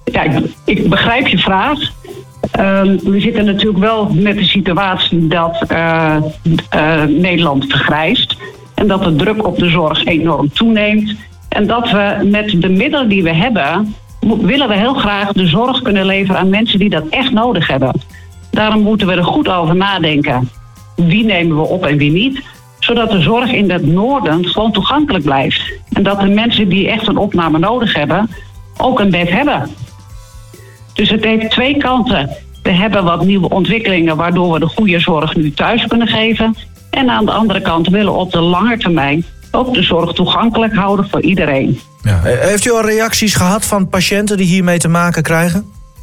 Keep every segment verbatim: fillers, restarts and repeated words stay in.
ja, ik, ik begrijp je vraag. Uh, we zitten natuurlijk wel met de situatie dat uh, uh, Nederland vergrijst. En dat de druk op de zorg enorm toeneemt. En dat we met de middelen die we hebben, willen we heel graag de zorg kunnen leveren aan mensen die dat echt nodig hebben. Daarom moeten we er goed over nadenken. Wie nemen we op en wie niet? Zodat de zorg in het noorden gewoon toegankelijk blijft. En dat de mensen die echt een opname nodig hebben, ook een bed hebben. Dus het heeft twee kanten. We hebben wat nieuwe ontwikkelingen waardoor we de goede zorg nu thuis kunnen geven. En aan de andere kant willen we op de lange termijn ook de zorg toegankelijk houden voor iedereen. Ja. Heeft u al reacties gehad van patiënten die hiermee te maken krijgen?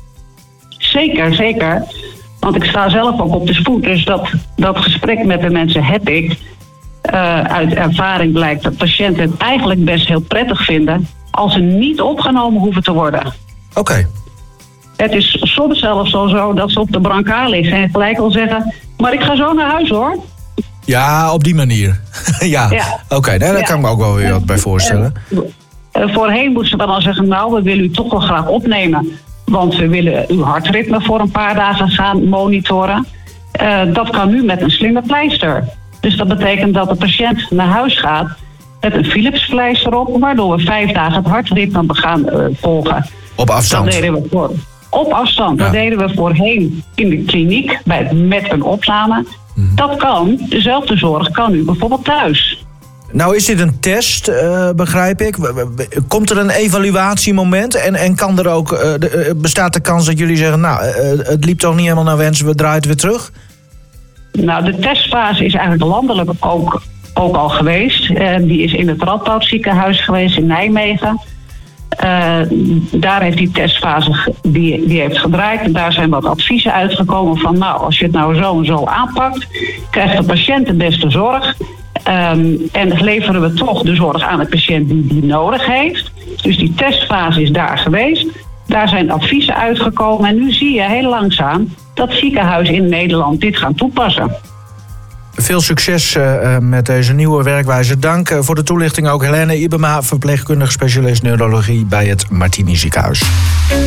Zeker, zeker. Want ik sta zelf ook op de spoed. Dus dat, dat gesprek met de mensen heb ik. Uh, uit ervaring blijkt dat patiënten het eigenlijk best heel prettig vinden als ze niet opgenomen hoeven te worden. Oké. Okay. Het is soms zelfs zo, zo dat ze op de brancard liggen en gelijk al zeggen, maar ik ga zo naar huis hoor. Ja, op die manier. ja, ja. Oké, okay, daar ja. kan ik me ook wel weer wat bij voorstellen. Uh, uh, voorheen moesten ze dan al zeggen, nou, we willen u toch wel graag opnemen. Want we willen uw hartritme voor een paar dagen gaan monitoren. Uh, dat kan nu met een slimme pleister. Dus dat betekent dat de patiënt naar huis gaat met een Philips pleister op, waardoor we vijf dagen het hartritme gaan uh, volgen. Op afstand? Dat deden we voor, op afstand. Ja. Dat deden we voorheen in de kliniek bij, met een opname. Hmm. Dat kan, dezelfde zorg kan nu bijvoorbeeld thuis. Nou is dit een test, uh, begrijp ik. Komt er een evaluatiemoment en, en kan er ook, uh, de, uh, bestaat de kans dat jullie zeggen, nou, uh, het liep toch niet helemaal naar wens, we draaien het weer terug? Nou, de testfase is eigenlijk landelijk ook, ook al geweest. Uh, die is in het Radboud ziekenhuis geweest in Nijmegen. Uh, daar heeft die testfase die, die heeft gedraaid. En daar zijn wat adviezen uitgekomen van, nou, als je het nou zo en zo aanpakt, krijgt de patiënt de beste zorg. Um, en leveren we toch de zorg aan de patiënt die die nodig heeft. Dus die testfase is daar geweest. Daar zijn adviezen uitgekomen. En nu zie je heel langzaam dat ziekenhuizen in Nederland dit gaan toepassen. Veel succes uh, met deze nieuwe werkwijze. Dank uh, voor de toelichting ook Helene Ibema, verpleegkundig specialist neurologie bij het Martini Ziekenhuis.